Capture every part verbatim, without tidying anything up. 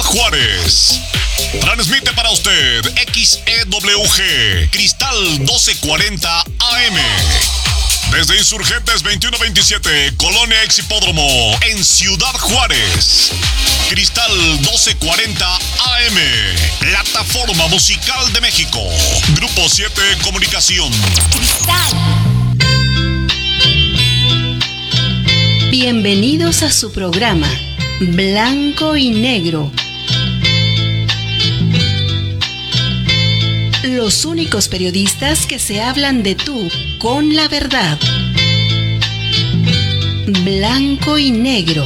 Juárez. Transmite para usted X E W G, Cristal doce cuarenta A M. Desde Insurgentes veintiuno veintisiete, Colonia Ex Hipódromo, en Ciudad Juárez. Cristal doce cuarenta A M, Plataforma Musical de México. Grupo siete Comunicación. Bienvenidos a su programa, Blanco y Negro. Los únicos periodistas que se hablan de tú con la verdad. Blanco y Negro.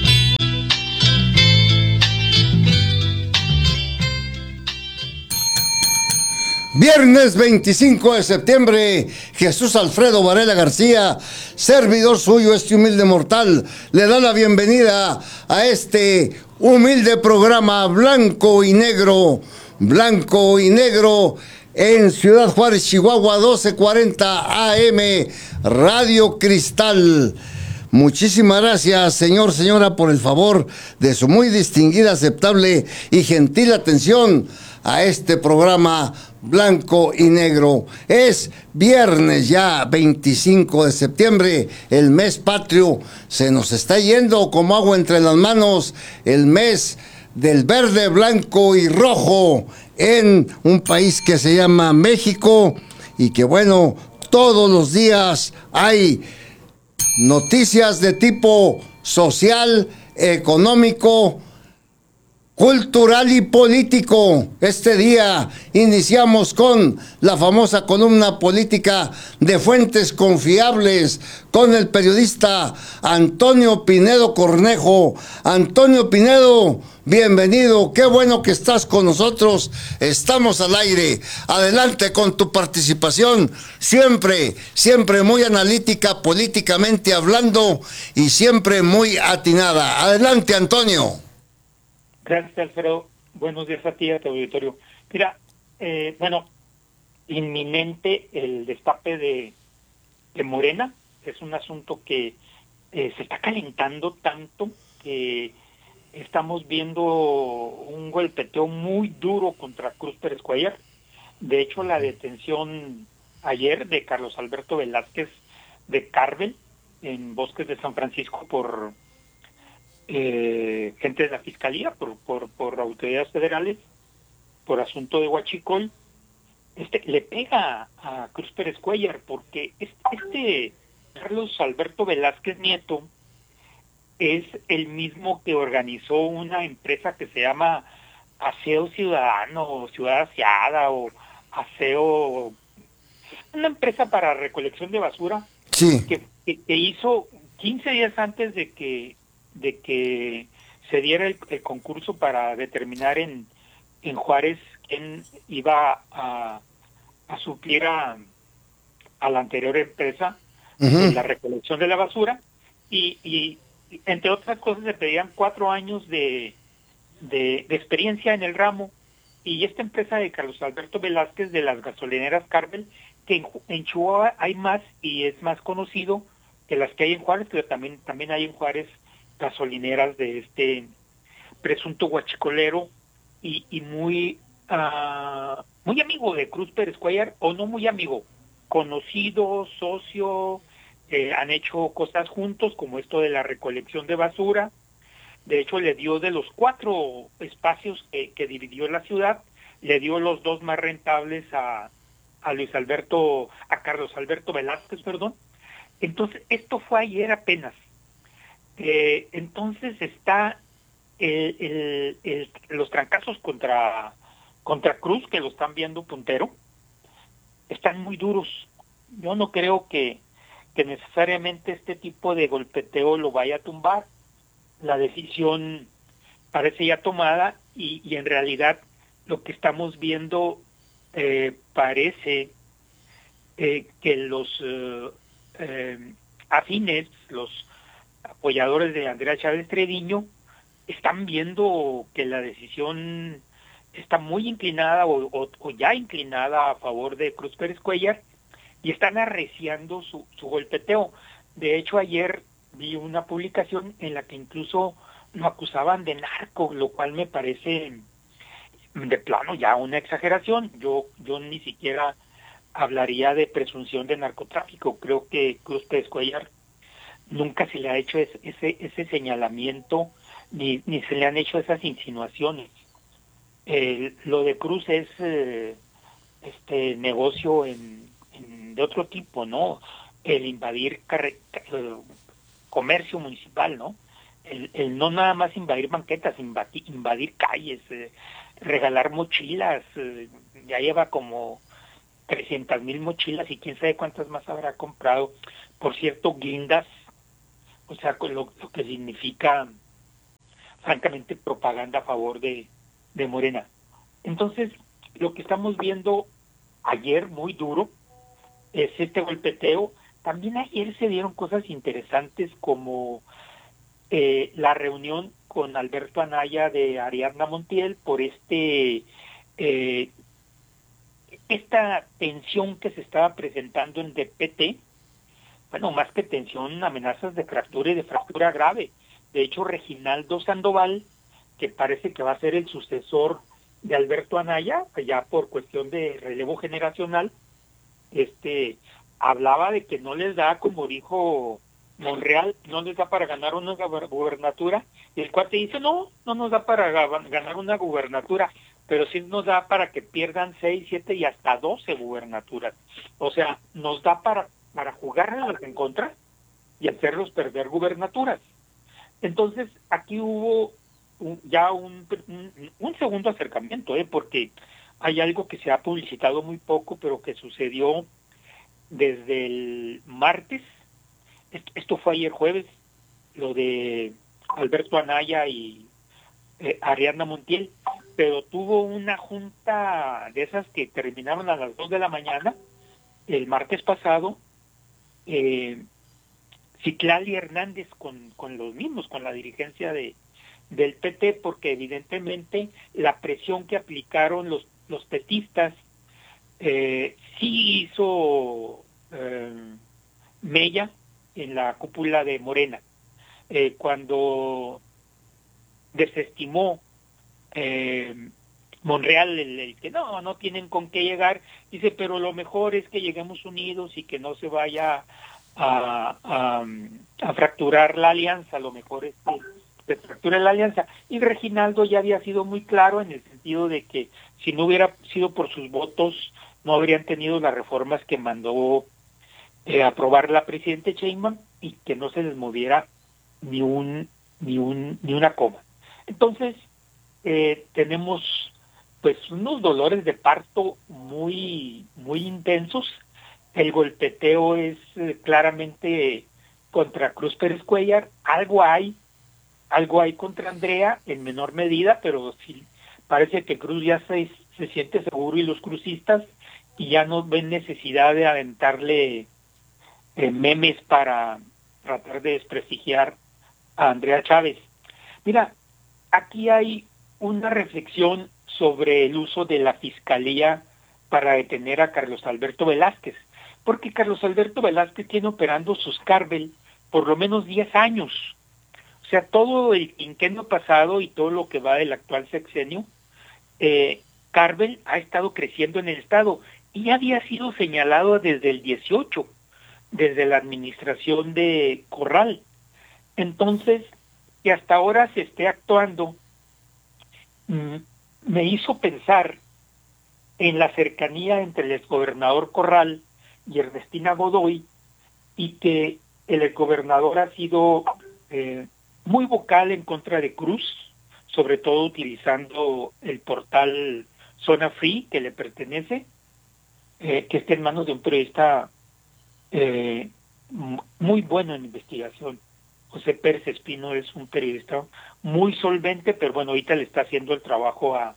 Viernes veinticinco de septiembre, Jesús Alfredo Varela García, servidor suyo, este humilde mortal, le da la bienvenida a este humilde programa Blanco y Negro. Blanco y Negro en Ciudad Juárez, Chihuahua, doce cuarenta A M, Radio Cristal. Muchísimas gracias, señor, señora, por el favor de su muy distinguida, aceptable y gentil atención a este programa Blanco y Negro. Es viernes ya, veinticinco de septiembre, el mes patrio. Se nos está yendo como agua entre las manos el mes del verde, blanco y rojo en un país que se llama México, y que bueno, todos los días hay noticias de tipo social, económico, cultural y político. Este día iniciamos con la famosa columna política de fuentes confiables con el periodista Antonio Pinedo Cornejo. Antonio Pinedo, bienvenido, qué bueno que estás con nosotros, estamos al aire. Adelante con tu participación, siempre, siempre muy analítica, políticamente hablando, y siempre muy atinada. Adelante, Antonio. Gracias, Alfredo. Buenos días a ti y a tu auditorio. Mira, eh, bueno, inminente el destape de, de Morena. Es un asunto que eh, se está calentando tanto que estamos viendo un golpeteo muy duro contra Cruz Pérez Cuéllar. De hecho, la detención ayer de Carlos Alberto Velázquez de Carvel en Bosques de San Francisco por Eh, gente de la Fiscalía, por, por, por autoridades federales, por asunto de huachicol, este, le pega a Cruz Pérez Cuéllar, porque este, este Carlos Alberto Velázquez Nieto es el mismo que organizó una empresa que se llama Aseo Ciudadano, o Ciudad Aseada, o Aseo, una empresa para recolección de basura, sí. que, que, que hizo quince días antes de que de que se diera el, el concurso para determinar en, en Juárez quién iba a, a suplir a, a la anterior empresa uh-huh. en la recolección de la basura, y, y entre otras cosas se pedían cuatro años de, de, de experiencia en el ramo, y esta empresa de Carlos Alberto Velázquez de las gasolineras Carvel, que en, en Chihuahua hay más y es más conocido que las que hay en Juárez, pero también, también hay en Juárez gasolineras de este presunto huachicolero y, y muy uh, muy amigo de Cruz Pérez Cuéllar, o no muy amigo, conocido, socio, eh, han hecho cosas juntos, como esto de la recolección de basura. De hecho, le dio, de los cuatro espacios que, que dividió la ciudad, le dio los dos más rentables a, a Luis Alberto, a Carlos Alberto Velázquez, perdón. Entonces, esto fue ayer apenas. Eh, entonces está el, el, el, los trancazos contra, contra Cruz, que lo están viendo puntero, están muy duros. Yo no creo que, que necesariamente este tipo de golpeteo lo vaya a tumbar. La decisión parece ya tomada, y, y en realidad lo que estamos viendo eh, parece eh, que los eh, eh, afines, los apoyadores de Andrea Chávez Trediño, están viendo que la decisión está muy inclinada o, o, o ya inclinada a favor de Cruz Pérez Cuéllar, y están arreciando su, su golpeteo. De hecho, ayer vi una publicación en la que incluso lo acusaban de narco, lo cual me parece de plano ya una exageración. Yo, yo ni siquiera hablaría de presunción de narcotráfico. Creo que Cruz Pérez Cuéllar nunca se le ha hecho ese, ese, ese señalamiento, ni, ni se le han hecho esas insinuaciones. Eh, lo de Cruz es eh, este negocio en, en, de otro tipo, ¿no? El invadir carre, eh, comercio municipal, ¿no? El, el no nada más invadir banquetas, invadir, invadir calles, eh, regalar mochilas, eh, ya lleva como trescientas mil mochilas y quién sabe cuántas más habrá comprado. Por cierto, guindas, o sea, lo, lo que significa, francamente, propaganda a favor de, de Morena. Entonces, lo que estamos viendo ayer, muy duro, es este golpeteo. También ayer se dieron cosas interesantes como eh, la reunión con Alberto Anaya de Ariadna Montiel por este eh, esta tensión que se estaba presentando en D P T. Bueno, más que tensión, amenazas de fractura y de fractura grave. De hecho, Reginaldo Sandoval, que parece que va a ser el sucesor de Alberto Anaya, allá por cuestión de relevo generacional, este hablaba de que no les da, como dijo Monreal, no les da para ganar una gubernatura, y el cuate dice, no, no nos da para ganar una gubernatura, pero sí nos da para que pierdan seis, siete y hasta doce gubernaturas. O sea, nos da para para jugarlas en contra y hacerlos perder gubernaturas. Entonces, aquí hubo un, ya un, un, un segundo acercamiento, ¿eh? Porque hay algo que se ha publicitado muy poco, pero que sucedió desde el martes. Esto fue ayer jueves, lo de Alberto Anaya y eh, Ariadna Montiel, pero tuvo una junta de esas que terminaron a las dos de la mañana, el martes pasado, eh, Citlali Hernández con, con los mismos, con la dirigencia de del P T, porque evidentemente la presión que aplicaron los, los petistas eh, sí hizo eh, mella en la cúpula de Morena. Eh, cuando desestimó eh, Monreal el, el que no, no tienen con qué llegar, dice, pero lo mejor es que lleguemos unidos y que no se vaya a, a, a fracturar la alianza, lo mejor es que se fracture la alianza. Y Reginaldo ya había sido muy claro en el sentido de que si no hubiera sido por sus votos, no habrían tenido las reformas que mandó eh, aprobar la presidenta Sheinbaum y que no se les moviera ni un ni un ni una coma. Entonces eh, tenemos pues unos dolores de parto muy muy intensos. El golpeteo es eh, claramente contra Cruz Pérez Cuéllar. Algo hay, algo hay contra Andrea en menor medida, pero sí parece que Cruz ya se, se siente seguro y los crucistas y ya no ven necesidad de aventarle eh, memes para tratar de desprestigiar a Andrea Chávez. Mira, aquí hay una reflexión sobre el uso de la Fiscalía para detener a Carlos Alberto Velázquez, porque Carlos Alberto Velázquez tiene operando sus Carvel por lo menos diez años. O sea, todo el quinquenio pasado y todo lo que va del actual sexenio, eh, Carvel ha estado creciendo en el Estado y había sido señalado desde el dieciocho, desde la administración de Corral. Entonces, que hasta ahora se esté actuando, mmm, me hizo pensar en la cercanía entre el exgobernador Corral y Ernestina Godoy, y que el exgobernador ha sido eh, muy vocal en contra de Cruz, sobre todo utilizando el portal Zona Free, que le pertenece, eh, que está en manos de un periodista eh, muy bueno en investigación. José Pérez Espino es un periodista muy solvente, pero bueno, ahorita le está haciendo el trabajo a,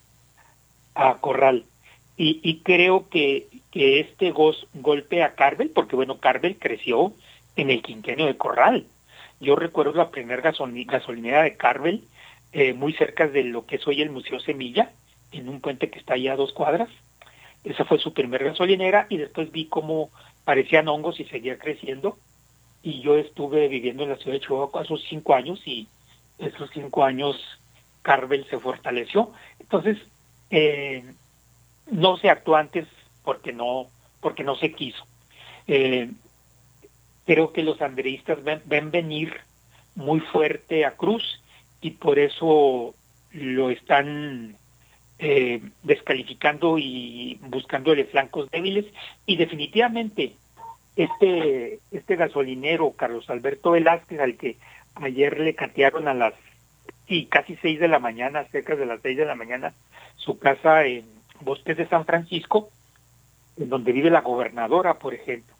a Corral. Y, y creo que, que este goz, golpe a Carvel, porque bueno, Carvel creció en el quinquenio de Corral. Yo recuerdo la primera gasol- gasolinera de Carvel, eh, muy cerca de lo que es hoy el Museo Semilla, en un puente que está allá a dos cuadras. Esa fue su primera gasolinera y después vi cómo parecían hongos y seguía creciendo. Y yo estuve viviendo en la ciudad de Chihuahua hace cinco años y, esos cinco años Carvel se fortaleció. Entonces, eh, no se actuó antes porque no, porque no se quiso. Eh, creo que los andreístas ven, ven venir muy fuerte a Cruz y por eso lo están eh, descalificando y buscándole flancos débiles, y definitivamente este este gasolinero Carlos Alberto Velázquez, al que ayer le catearon a las sí, casi seis de la mañana, cerca de las seis de la mañana, su casa en Bosques de San Francisco, en donde vive la gobernadora, por ejemplo.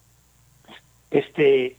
Este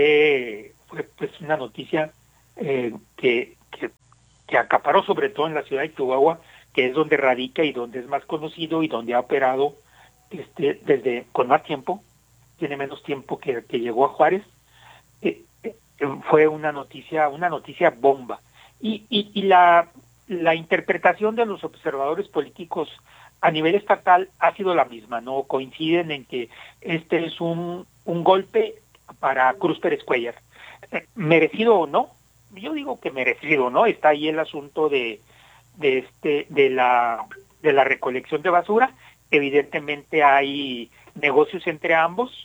fue, fue pues una noticia eh, que, que, que acaparó sobre todo en la ciudad de Chihuahua, que es donde radica y donde es más conocido y donde ha operado este desde con más tiempo, tiene menos tiempo que, que llegó a Juárez. Eh, eh, fue una noticia, una noticia bomba. Y, y, y la, la interpretación de los observadores políticos a nivel estatal ha sido la misma, ¿no? Coinciden en que este es un, un golpe para Cruz Pérez Cuéllar. Eh, merecido o no, yo digo que merecido, ¿no? Está ahí el asunto de, de este, de la, de la recolección de basura. Evidentemente hay negocios entre ambos.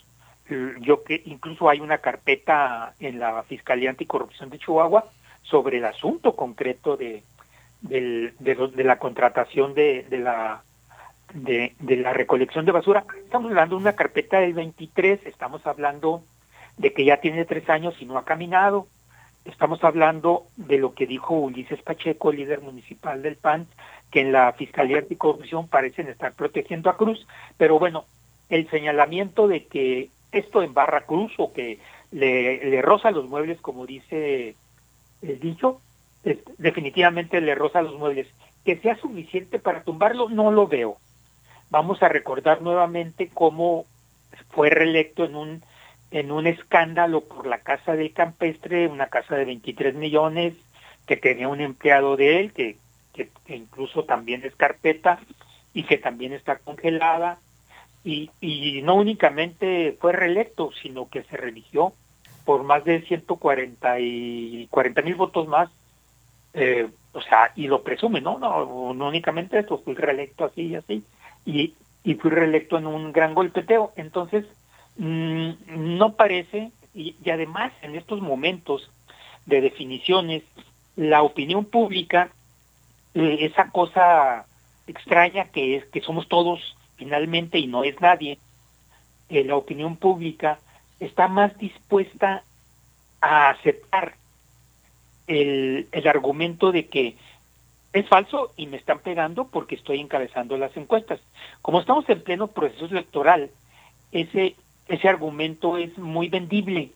Yo que incluso hay una carpeta en la Fiscalía Anticorrupción de Chihuahua sobre el asunto concreto de del, de, de la contratación de, de la de, de la recolección de basura. Estamos hablando de una carpeta del veintitrés, estamos hablando de que ya tiene tres años y no ha caminado. Estamos hablando de lo que dijo Ulises Pacheco, líder municipal del P A N, que en la Fiscalía Anticorrupción parecen estar protegiendo a Cruz, pero bueno, el señalamiento de que esto embarra Cruz o que le, le roza los muebles, como dice el dicho, es, definitivamente le roza los muebles. Que sea suficiente para tumbarlo, no lo veo. Vamos a recordar nuevamente cómo fue reelecto en un en un escándalo por la casa del campestre, una casa de veintitrés millones, que tenía un empleado de él, que, que, que incluso también es carpeta y que también está congelada. Y, y no únicamente fue reelecto, sino que se religió por más de ciento cuarenta y cuarenta mil votos más, eh, o sea, y lo presume, ¿no? No, no únicamente esto, fui reelecto así y así, y, y fui reelecto en un gran golpeteo. Entonces, mmm, no parece, y, y además en estos momentos de definiciones, la opinión pública, eh, esa cosa extraña que es que somos todos finalmente y no es nadie, eh, la opinión pública está más dispuesta a aceptar el, el argumento de que es falso y me están pegando porque estoy encabezando las encuestas. Como estamos en pleno proceso electoral, ese, ese argumento es muy vendible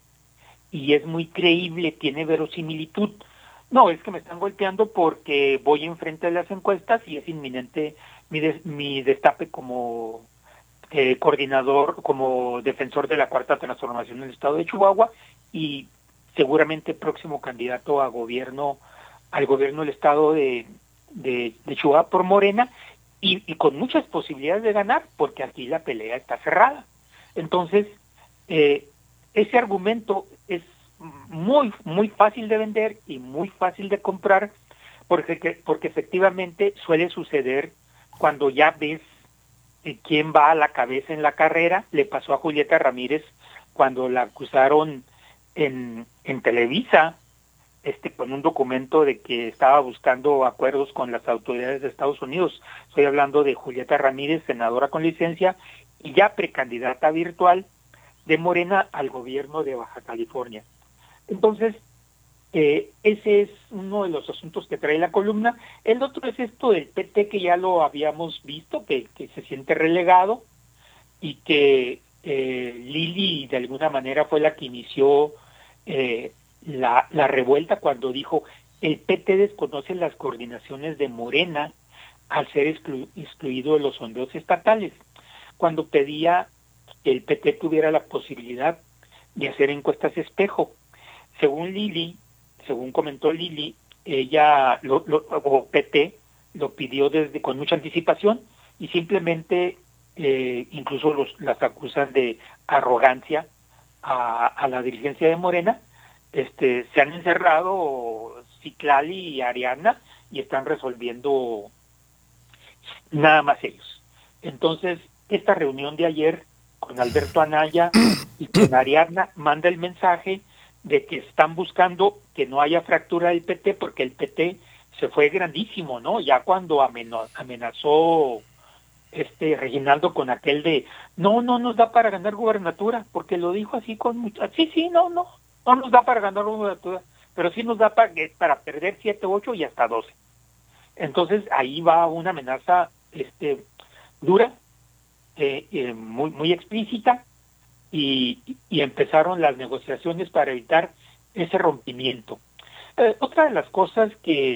y es muy creíble, tiene verosimilitud. No, es que me están golpeando porque voy enfrente de las encuestas y es inminente mi, des, mi destape como eh, coordinador, como defensor de la Cuarta Transformación en el Estado de Chihuahua y seguramente próximo candidato a gobierno, al gobierno del Estado de, de, de Chihuahua por Morena y, y con muchas posibilidades de ganar porque aquí la pelea está cerrada. Entonces, eh, ese argumento es muy muy fácil de vender y muy fácil de comprar porque porque efectivamente suele suceder cuando ya ves quién va a la cabeza en la carrera. Le pasó a Julieta Ramírez cuando la acusaron en en Televisa este con un documento de que estaba buscando acuerdos con las autoridades de Estados Unidos. Estoy hablando de Julieta Ramírez, senadora con licencia y ya precandidata virtual de Morena al gobierno de Baja California. Entonces, eh, ese es uno de los asuntos que trae la columna. El otro es esto del P T, que ya lo habíamos visto, que, que se siente relegado y que eh, Lili de alguna manera fue la que inició eh, la, la revuelta cuando dijo el P T desconoce las coordinaciones de Morena al ser exclu- excluido de los sondeos estatales, cuando pedía que el P T tuviera la posibilidad de hacer encuestas espejo. Según Lili, según comentó Lili, ella, lo, lo, o P T, lo pidió desde con mucha anticipación y simplemente, eh, incluso los, las acusan de arrogancia a, a la dirigencia de Morena. Este, se han encerrado Citlali y Ariadna, y están resolviendo nada más ellos. Entonces, esta reunión de ayer con Alberto Anaya y con Ariadna manda el mensaje de que están buscando que no haya fractura del P T, porque el P T se fue grandísimo, ¿no? Ya cuando amenazó este Reginaldo con aquel de no, no nos da para ganar gubernatura, porque lo dijo así con mucha, sí, sí, no, no, no nos da para ganar gubernatura, pero sí nos da para, para perder siete, ocho y hasta doce. Entonces ahí va una amenaza este dura, eh, eh, muy, muy explícita, y, y empezaron las negociaciones para evitar ese rompimiento. Eh, otra de las cosas que